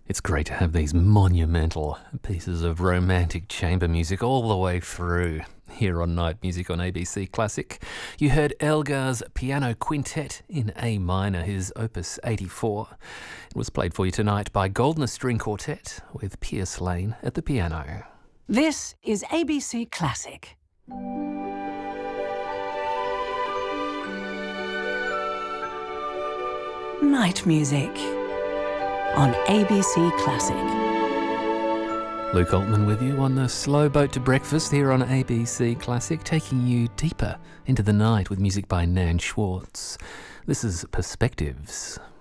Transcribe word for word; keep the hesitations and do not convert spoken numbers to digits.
It's great to have these monumental pieces of romantic chamber music all the way through here on Night Music on A B C Classic. You heard Elgar's Piano Quintet in A minor, his Opus eighty-four. It was played for you tonight by Goldner String Quartet with Pierce Lane at the piano. This is A B C Classic. Night Music on A B C Classic. Luke Altman with you on the slow boat to breakfast here on A B C Classic, taking you deeper into the night with music by Nan Schwartz. This is Perspectives.